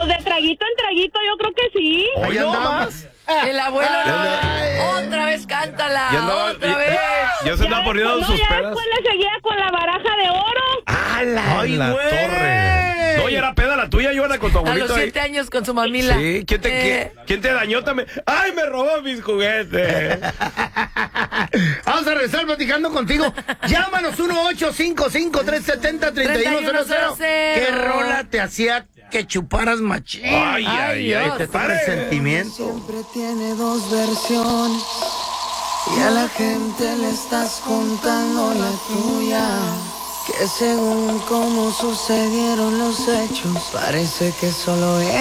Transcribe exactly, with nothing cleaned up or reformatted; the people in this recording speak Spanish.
de traguito en traguito, yo creo que sí. Ahí andamos. El abuelo no. Otra vez cántala. andaba, otra y, vez. Yo se andaba poniendo no, sus ya pedas. después le seguía con la baraja de oro. ¡Ah, la, Ay, la güey! torre! No, ya era peda la tuya, Joana, con tu A abuelito los ahí. siete años con su mamila. Sí, ¿quién te, Eh, ¿quién, quién te dañó también? ¡Ay, me robó mis juguetes! Vamos a regresar platicando contigo. Llámanos uno ocho cinco cinco, tres siete cero, tres uno cero cero. ¿Qué rola te hacía que chuparas machín? ¡Ay, ay, ay! Dios. Te Toca el sentimiento. Siempre tiene dos versiones y a la gente le estás contando la tuya. Que según cómo sucedieron los hechos, parece que solo es